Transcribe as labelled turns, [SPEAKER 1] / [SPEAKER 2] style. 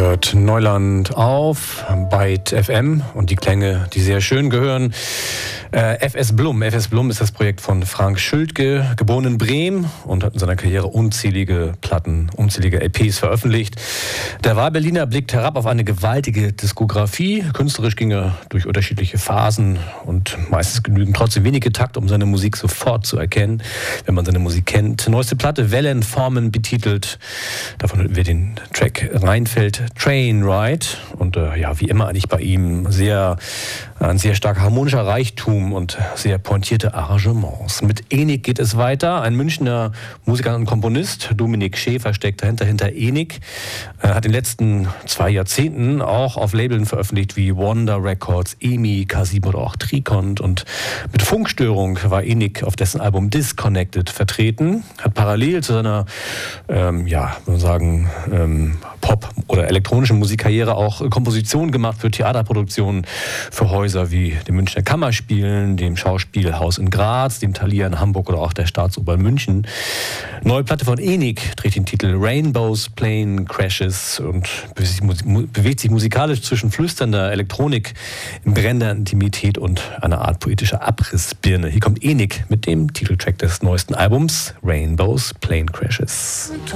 [SPEAKER 1] hört Neuland auf Byte FM und die Klänge, die sehr schön gehören. FS Blum. FS Blum ist das Projekt von Frank Schildke, geboren in Bremen und hat in seiner Karriere unzählige Platten, unzählige LPs veröffentlicht. Der Wahlberliner blickt herab auf eine gewaltige Diskografie. Künstlerisch ging er durch unterschiedliche Phasen und meistens genügen trotzdem wenige Takte, um seine Musik sofort zu erkennen, wenn man seine Musik kennt. Neueste Platte, Wellenformen betitelt. Davon hören wir den Track Rheinfeld Train Ride. Und wie immer eigentlich bei ihm ein sehr stark harmonischer Reichtum und sehr pointierte Arrangements. Mit Enik geht es weiter. Ein Münchner Musiker und Komponist, Dominik Schäfer, steckt dahinter, hinter Enik. Hat in den letzten 2 Jahrzehnten auch auf Labeln veröffentlicht wie Wonder Records, EMI, K7 oder auch Trikont. Und mit Funkstörung war Enik auf dessen Album Disconnected vertreten. Hat parallel zu seiner, Pop- oder elektronischen Musikkarriere auch Kompositionen gemacht für Theaterproduktionen, für Häuser wie dem Münchner Kammerspielen, dem Schauspielhaus in Graz, dem Thalia in Hamburg oder auch der Staatsoper in München. Neue Platte von Enik trägt den Titel Rainbows, Plane Crashes und bewegt sich musikalisch zwischen flüsternder Elektronik, brennender Intimität und einer Art poetischer Abrissbirne. Hier kommt Enik mit dem Titeltrack des neuesten Albums, Rainbows, Plane Crashes.